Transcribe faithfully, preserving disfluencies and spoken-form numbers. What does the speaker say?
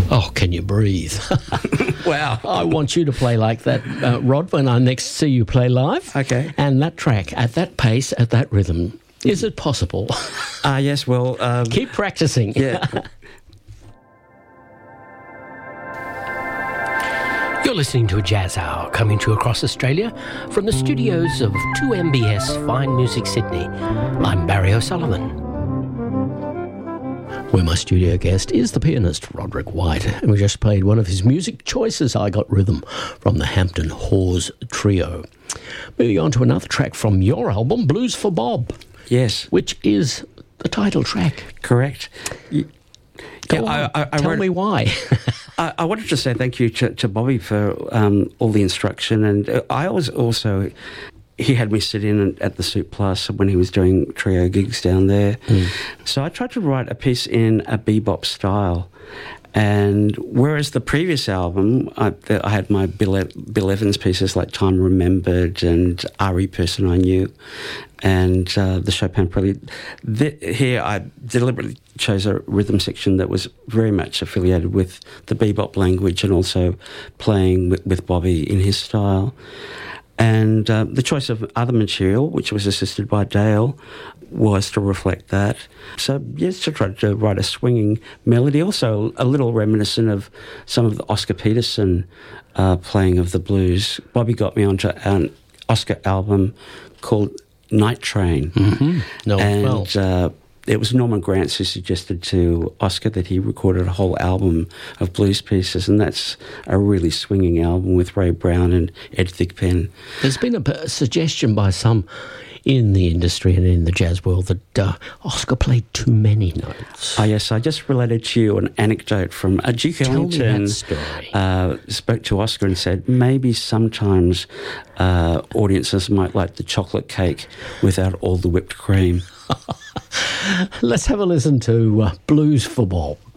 Oh, can you breathe? Wow. I want you to play like that, uh, Rod, when I next see you play live. Okay. And that track, at that pace, at that rhythm, is it possible? Ah, uh, yes, well... Um, Keep practicing. Yeah. You're listening to a Jazz Hour coming to you across Australia from the studios of two M B S Fine Music Sydney. I'm Barry O'Sullivan. Where my studio guest is the pianist Roderick White, and we just played one of his music choices, I Got Rhythm, from the Hampton Hawes Trio. Moving on to another track from your album, Blues for Bob. Yes. Which is the title track. Correct. You, Go yeah, on, I, I, I tell wrote, me why. I, I wanted to say thank you to, to Bobby for um, all the instruction, and I was also... He had me sit in at the Soup Plus when he was doing trio gigs down there. Mm. So I tried to write a piece in a bebop style. And whereas the previous album, I, the, I had my Bill, Bill Evans pieces like Time Remembered and R E Person I Knew and uh, the Chopin Prelude. The, here I deliberately chose a rhythm section that was very much affiliated with the bebop language and also playing with, with Bobby in his style. And uh, the choice of other material, which was assisted by Dale, was to reflect that. So, yes, to try to write a swinging melody, also a little reminiscent of some of the Oscar Peterson uh, playing of the blues. Bobby got me onto an Oscar album called Night Train. Mm-hmm. No, and well. uh, it was Norman Granz who suggested to Oscar that he recorded a whole album of blues pieces, and that's a really swinging album with Ray Brown and Ed Thigpen. There's been a, a suggestion by some in the industry and in the jazz world that uh, Oscar played too many notes. Oh, yes, I just related to you an anecdote from uh, Duke Tell Ellington. me that story. Uh, spoke to Oscar and said maybe sometimes uh, audiences might like the chocolate cake without all the whipped cream. Let's have a listen to uh, Blues for Bob.